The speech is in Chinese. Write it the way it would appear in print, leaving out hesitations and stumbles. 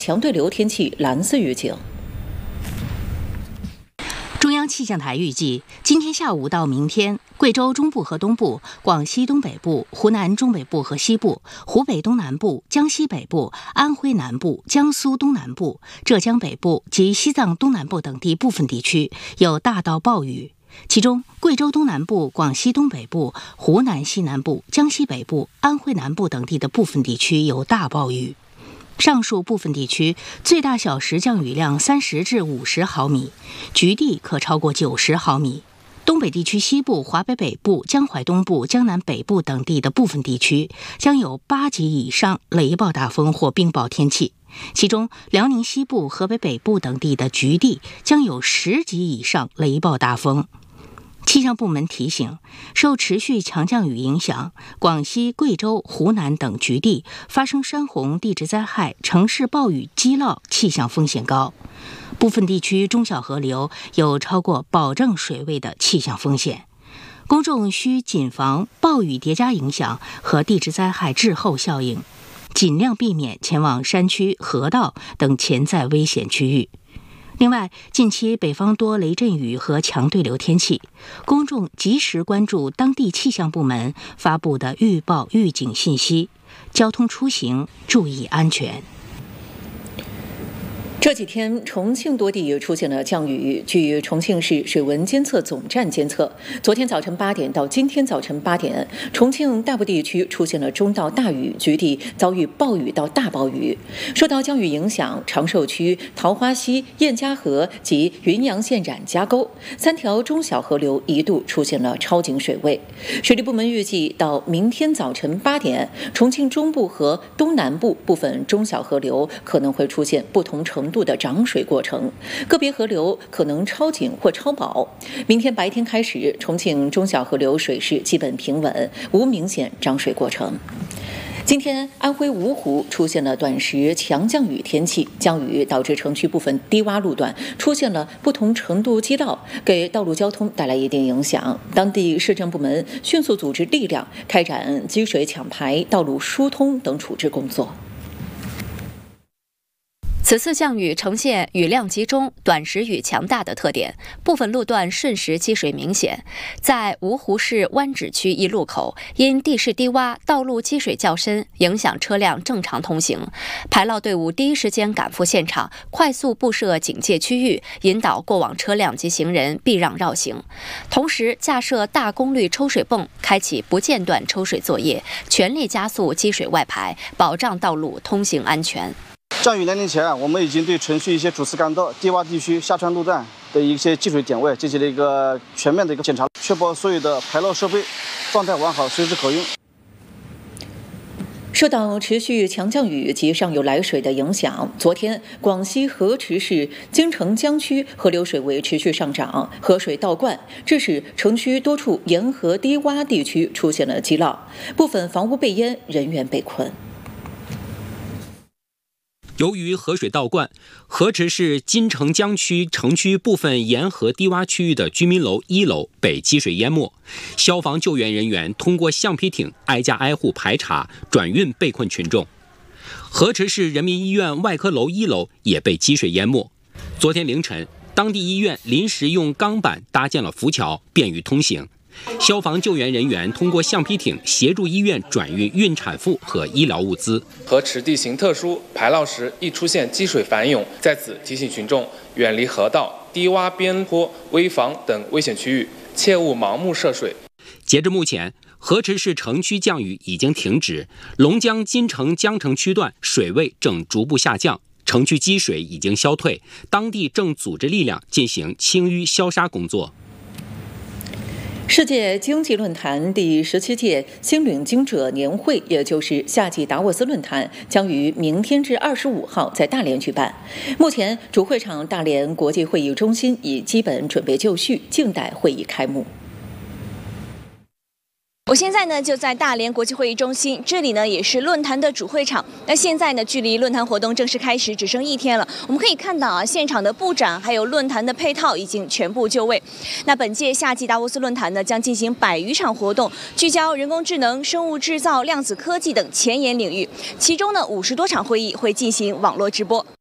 强对流天气蓝色预警。 中央气象台预计，今天下午到明天，贵州中部和东部、广西东北部、湖南中北部和西部、湖北东南部、江西北部、安徽南部、江苏东南部、浙江北部及西藏东南部等地部分地区有大到暴雨。其中，贵州东南部、广西东北部、湖南西南部、江西北部、安徽南部等地的部分地区有大暴雨。上述部分地区最大小时降雨量30至50毫米，局地可超过90毫米。东北地区西部、华北北部、江淮东部、江南北部等地的部分地区将有8级以上雷暴大风或冰雹天气，其中辽宁西部、河北北部等地的局地将有10级以上雷暴大风。气象部门提醒，受持续强降雨影响，广西、贵州、湖南等局地发生山洪、地质灾害、城市暴雨积涝气象风险高，部分地区中小河流有超过保证水位的气象风险。公众需谨防暴雨叠加影响和地质灾害滞后效应，尽量避免前往山区、河道等潜在危险区域。另外，近期北方多雷阵雨和强对流天气，公众及时关注当地气象部门发布的预报预警信息，交通出行注意安全。 这几天，重庆多地出现了降雨。据重庆市水文监测总站监测，昨天早晨8点到今天早晨8点，重庆大部地区出现了中到大雨，局地遭遇暴雨到大暴雨。受到降雨影响，长寿区桃花溪、燕家河及云阳县冉家沟3条中小河流一度出现了超警水位。水利部门预计，到明天早晨8点，重庆中部和东南部部分中小河流可能会出现不同程度的涨水过程，个别河流可能超警或超保。明天白天开始，重庆中小河流水势基本平稳，无明显涨水过程。今天，安徽芜湖出现了短时强降雨天气，降雨导致城区部分低洼路段出现了不同程度积涝，给道路交通带来一定影响。当地市政部门迅速组织力量，开展积水抢排、道路疏通等处置工作。 此次降雨呈现雨量集中、短时雨强大的特点，部分路段瞬时积水明显。在芜湖市湾址区一路口，因地势低洼，道路积水较深，影响车辆正常通行。排涝队伍第一时间赶赴现场，快速布设警戒区域，引导过往车辆及行人避让绕行。同时，架设大功率抽水泵，开启不间断抽水作业，全力加速积水外排，保障道路通行安全。 降雨来临前，我们已经对城区一些主次干道、低洼地区、下穿路段的一些积水点位进行了一个全面的一个检查，确保所有的排涝设备状态完好，随时可用。 受到持续强降雨及上游来水的影响，昨天广西河池市京城江区河流水位持续上涨，河水倒灌，致使城区多处沿河低洼地区出现了积涝，部分房屋被淹，人员被困。 由于河水倒灌，河池市金城江区城区部分沿河低洼区域的居民楼1楼被积水淹没，消防救援人员通过橡皮艇挨家挨户排查，转运被困群众。河池市人民医院外科楼1楼也被积水淹没。昨天凌晨，当地医院临时用钢板搭建了浮桥，便于通行。消防救援人员通过橡皮艇协助医院转运孕产妇和医疗物资。 河池地形特殊，排涝时易出现积水反涌，在此提醒群众远离河道、低洼边坡、危房等危险区域，切勿盲目涉水。 截至目前，河池市城区降雨已经停止，龙江金城江城区段水位正逐步下降，城区积水已经消退，当地正组织力量进行清淤消杀工作。 世界经济论坛第17届新领军者年会，也就是夏季达沃斯论坛，将于明天至25号在大连举办。目前，主会场大连国际会议中心已基本准备就绪，静待会议开幕。 我现在呢就在大连国际会议中心，这里呢也是论坛的主会场。那现在呢距离论坛活动正式开始只剩1天了，我们可以看到啊，现场的布展还有论坛的配套已经全部就位。那本届夏季达沃斯论坛呢将进行100余场活动，聚焦人工智能、生物制造、量子科技等前沿领域，其中呢50多场会议会进行网络直播。